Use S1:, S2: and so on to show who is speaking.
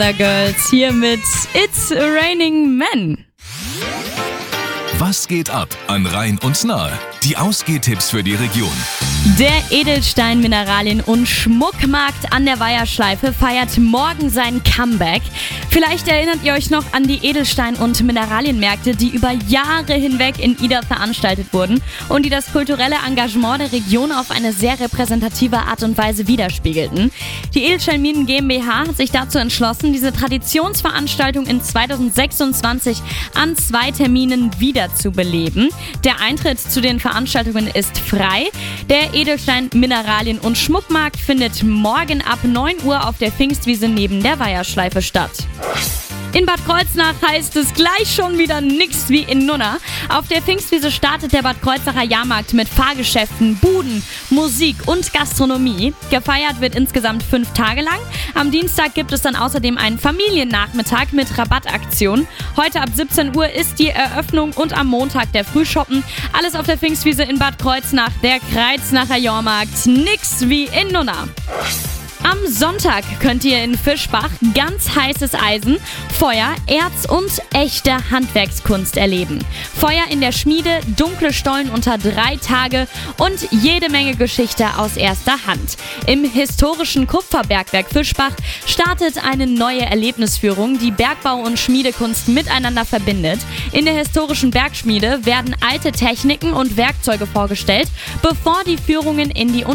S1: Girls hier mit It's Raining Men.
S2: Was geht ab an Rhein und Nahe? Die Ausgehtipps für die Region.
S1: Der Edelstein Mineralien- und Schmuckmarkt an der Weiherschleife feiert morgen sein Comeback. Vielleicht erinnert ihr euch noch an die Edelstein- und Mineralienmärkte, die über Jahre hinweg in Ida veranstaltet wurden und die das kulturelle Engagement der Region auf eine sehr repräsentative Art und Weise widerspiegelten. Die Edelsteinminen GmbH hat sich dazu entschlossen, diese Traditionsveranstaltung in 2026 an 2 Terminen wiederzubeleben. Der Eintritt zu den Veranstaltungen ist frei. Der Edelstein Mineralien- und Schmuckmarkt findet morgen ab 9 Uhr auf der Pfingstwiese neben der Weiherschleife statt. In Bad Kreuznach heißt es gleich schon wieder nix wie in Nunna. Auf der Pfingstwiese startet der Bad Kreuznacher Jahrmarkt mit Fahrgeschäften, Buden, Musik und Gastronomie. Gefeiert wird insgesamt 5 Tage lang. Am Dienstag gibt es dann außerdem einen Familiennachmittag mit Rabattaktion. Heute ab 17 Uhr ist die Eröffnung und am Montag der Frühschoppen. Alles auf der Pfingstwiese in Bad Kreuznach, der Kreuznacher Jahrmarkt. Nix wie in Nunna. Am Sonntag könnt ihr in Fischbach ganz heißes Eisen, Feuer, Erz und echte Handwerkskunst erleben. Feuer in der Schmiede, dunkle Stollen unter 3 Tage und jede Menge Geschichte aus erster Hand. Im historischen Kupferbergwerk Fischbach startet eine neue Erlebnisführung, die Bergbau und Schmiedekunst miteinander verbindet. In der historischen Bergschmiede werden alte Techniken und Werkzeuge vorgestellt, bevor die Führungen in die